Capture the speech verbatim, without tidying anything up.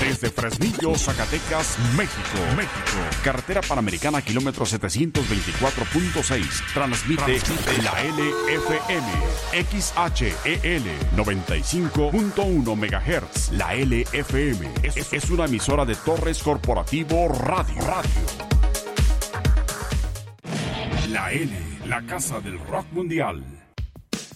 Desde Fresnillo, Zacatecas, México. México. Carretera Panamericana, kilómetro setecientos veinticuatro punto seis. Transmite, Transmite la L F M. X H E L noventa y cinco punto uno megahertz. La L F M es, es una emisora de Torres Corporativo Radio. Radio. La L, la casa del rock mundial.